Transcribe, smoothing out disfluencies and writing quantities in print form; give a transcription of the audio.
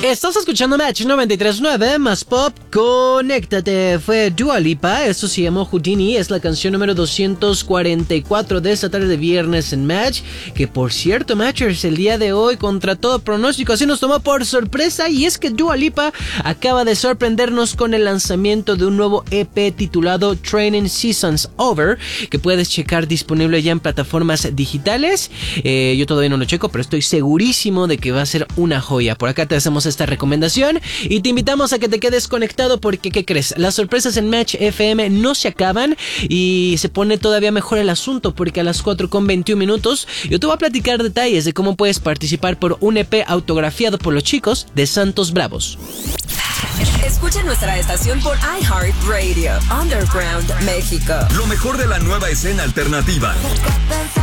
Estás escuchando Match 93.9 más pop. Conéctate. Fue Dua Lipa. Esto se llamó Houdini. Es la canción número 244 de esta tarde de viernes en Match. Que por cierto, Matchers, el día de hoy, contra todo pronóstico, así nos tomó por sorpresa. Y es que Dua Lipa acaba de sorprendernos con el lanzamiento de un nuevo EP titulado Training Seasons Over, que puedes checar disponible ya en plataformas digitales. Yo todavía no lo checo, pero estoy segurísimo de que va a ser una joya. Por acá te hacemos esta recomendación y te invitamos a que te quedes conectado porque, ¿qué crees? Las sorpresas en Match FM no se acaban y se pone todavía mejor el asunto porque a las 4:21 yo te voy a platicar detalles de cómo puedes participar por un EP autografiado por los chicos de Santos Bravos. Escucha nuestra estación por iHeartRadio, Underground México. Lo mejor de la nueva escena alternativa.